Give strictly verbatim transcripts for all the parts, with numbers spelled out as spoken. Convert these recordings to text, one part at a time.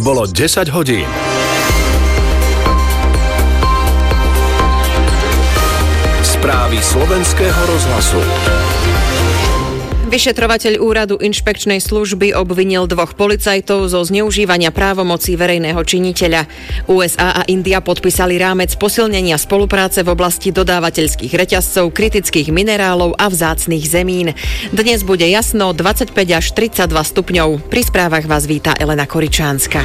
Bolo desať hodín. Správy slovenského rozhlasu. Vyšetrovateľ úradu inšpekčnej služby obvinil dvoch policajtov zo zneužívania právomocí verejného činiteľa. ú es á a India podpísali rámec posilnenia spolupráce v oblasti dodávateľských reťazcov, kritických minerálov a vzácnych zemín. Dnes bude jasno dvadsaťpäť až tridsaťdva stupňov. Pri správach vás víta Elena Koričánska.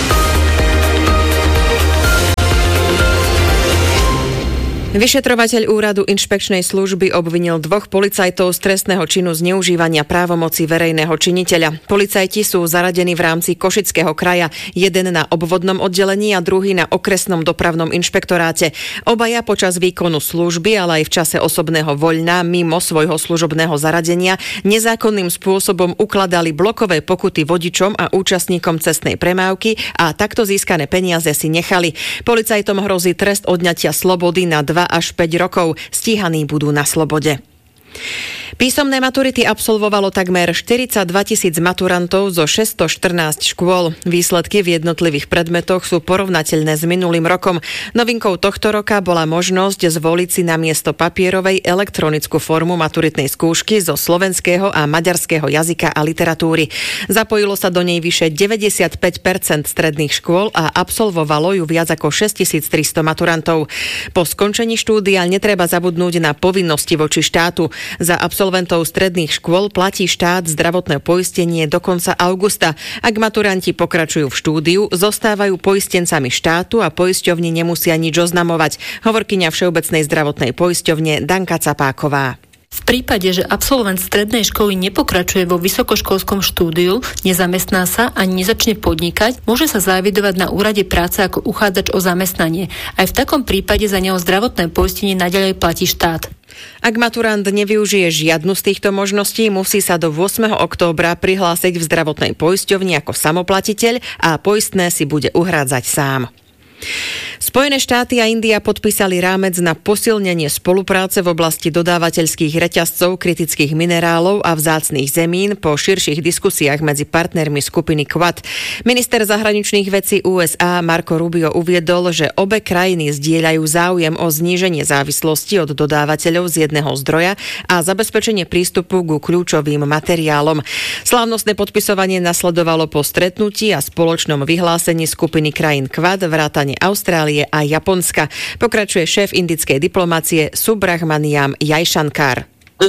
Vyšetrovateľ úradu inšpekčnej služby obvinil dvoch policajtov z trestného činu zneužívania právomoci verejného činiteľa. Policajti sú zaradení v rámci Košického kraja, jeden na obvodnom oddelení a druhý na okresnom dopravnom inšpektoráte. Obaja počas výkonu služby, ale aj v čase osobného voľna mimo svojho služobného zaradenia nezákonným spôsobom ukladali blokové pokuty vodičom a účastníkom cestnej premávky a takto získané peniaze si nechali. Policajtom hrozí trest odňatia slobody na dva až päť rokov. Stíhaní budú na slobode. Písomné maturity absolvovalo takmer štyridsaťdva tisíc maturantov zo šesťstoštrnásť škôl. Výsledky v jednotlivých predmetoch sú porovnateľné s minulým rokom. Novinkou tohto roka bola možnosť zvoliť si namiesto papierovej elektronickú formu maturitnej skúšky zo slovenského a maďarského jazyka a literatúry. Zapojilo sa do nej vyše deväťdesiatpäť percent stredných škôl a absolvovalo ju viac ako šesťtisíctristo maturantov. Po skončení štúdia netreba zabudnúť na povinnosti voči štátu. Za absolventov stredných škôl platí štát zdravotné poistenie do konca augusta. Ak maturanti pokračujú v štúdiu, zostávajú poistencami štátu a poisťovni nemusia nič oznamovať. Hovorkyňa Všeobecnej zdravotnej poisťovne Danka Capáková. V prípade, že absolvent strednej školy nepokračuje vo vysokoškolskom štúdiu, nezamestná sa ani nezačne podnikať, môže sa zaevidovať na úrade práce ako uchádzač o zamestnanie. Aj v takom prípade za neho zdravotné poistenie naďalej platí štát. Ak maturant nevyužije žiadnu z týchto možností, musí sa do ôsmeho októbra prihlásiť v zdravotnej poisťovni ako samoplatiteľ a poistné si bude uhrádzať sám. Spojené štáty a India podpísali rámec na posilnenie spolupráce v oblasti dodávateľských reťazcov, kritických minerálov a vzácnych zemín po širších diskusiách medzi partnermi skupiny Quad. Minister zahraničných vecí ú es á Marco Rubio uviedol, že obe krajiny zdieľajú záujem o zníženie závislosti od dodávateľov z jedného zdroja a zabezpečenie prístupu ku kľúčovým materiálom. Slávnostné podpisovanie nasledovalo po stretnutí a spoločnom vyhlásení skupiny krajín Quad vrátane Austrálie a Japonska. Pokračuje šéf indickej diplomácie Subrahmaniam Jaishankar.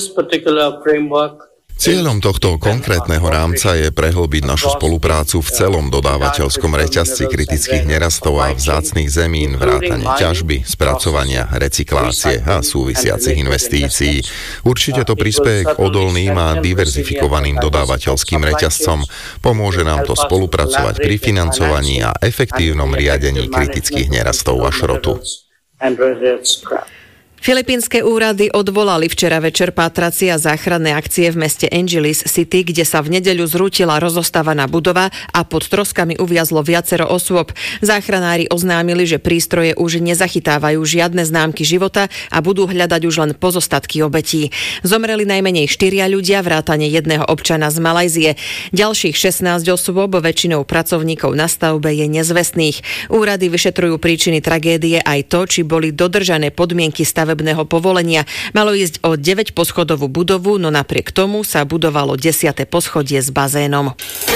Cieľom tohto konkrétneho rámca je prehlbiť našu spoluprácu v celom dodávateľskom reťazci kritických nerastov a vzácnych zemín, vrátane ťažby, spracovania, recyklácie a súvisiacich investícií. Určite to prispieje k odolným a diverzifikovaným dodávateľským reťazcom. Pomôže nám to spolupracovať pri financovaní a efektívnom riadení kritických nerastov a šrotu. Filipínske úrady odvolali včera večer pátracie a záchranné akcie v meste Angeles City, kde sa v nedeľu zrútila rozostávaná budova a pod troskami uviazlo viacero osôb. Záchranári oznámili, že prístroje už nezachytávajú žiadne známky života a budú hľadať už len pozostatky obetí. Zomreli najmenej štyria ľudia, vrátane jedného občana z Malajzie. Ďalších šestnásť osôb, väčšinou pracovníkov na stavbe, je nezvestných. Úrady vyšetrujú príčiny tragédie aj to, či boli dodržané podmienky stavby stavebného povolenia. Malo ísť o deväťposchodovú budovu, no napriek tomu sa budovalo desiate poschodie s bazénom.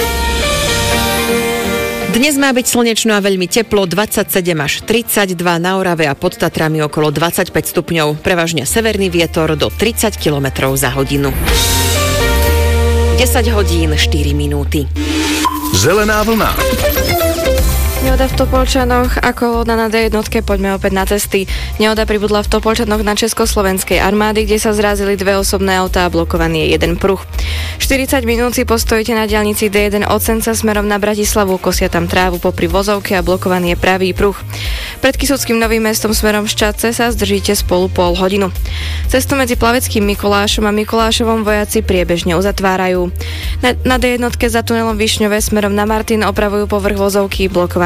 Dnes má byť slnečno a veľmi teplo, dvadsaťsedem až tridsaťdva, na Orave a pod Tatrami okolo dvadsaťpäť stupňov, prevažne severný vietor do tridsať kilometrov za hodinu. desať hodín štyri minúty. Zelená vlna. Nehoda v Topolčanoch, ako na dé jednotke, poďme opäť na cesty. Nehoda pribudla v Topolčanoch na Československej armády, kde sa zrazili dve osobné autá a blokovaný je jeden pruh. štyridsať minút si postojíte na diaľnici dé jeden od Senca smerom na Bratislavu, kosia tam trávu popri vozovke a blokovaný je pravý pruh. Pred Kysuckým Novým Mestom smerom Ščadce sa zdržíte spolu pol hodinu. Cestu medzi Plaveckým Mikulášom a Mikulášovom vojaci priebežne uzatvárajú. Na, na dé jednotke za tunelom Višňové smerom na Martin opravujú povrch vozovky, blokovaný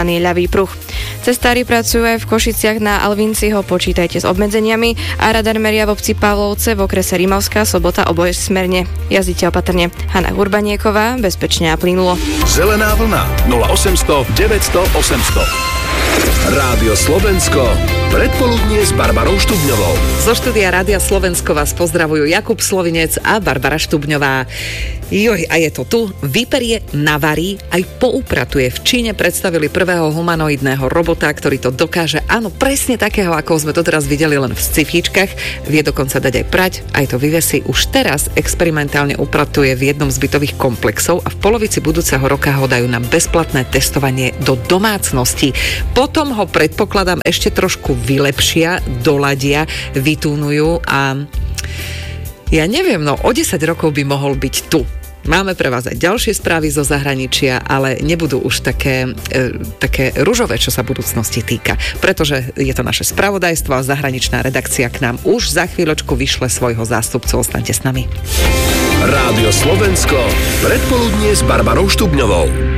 zablokovaný ľavý pruh. Cestári pracujú aj v Košiciach na Alvinciho, počítajte s obmedzeniami a radar meria v obci Pavlovce v okrese Rimavská Sobota obojsmerne. Jazdite opatrne. Hana Urbanieková, bezpečne a plynulo. Zelená vlna nula osemsto deväťsto osemsto. Rádio Slovensko. Predpoludnie s Barbarou Štubňovou. Zo štúdia Rádia Slovensko vás pozdravujú Jakub Slovinec a Barbara Štubňová. Joj, a je to tu. Vyperie, navarí, aj poupratuje. V Číne predstavili prvého humanoidného robota, ktorý to dokáže, áno, presne takého, ako sme to teraz videli len v sci-fíčkach. Vie dokonca dať aj prať, aj to vyvesí. Už teraz experimentálne upratuje v jednom z bytových komplexov a v polovici budúceho roka ho dajú na bezplatné testovanie do domácnosti. Potom ho, predpokladám, ešte trošku vylepšia, doladia, vytúnujú a ja neviem, no o desať rokov by mohol byť tu. Máme pre vás aj ďalšie správy zo zahraničia, ale nebudú už také, e, také ružové, čo sa budúcnosti týka. Pretože je to naše spravodajstvo a zahraničná redakcia k nám už za chvíľočku vyšle svojho zástupcu. Ostaňte s nami. Rádio Slovensko. Predpoludnie s Barbarou Štubňovou.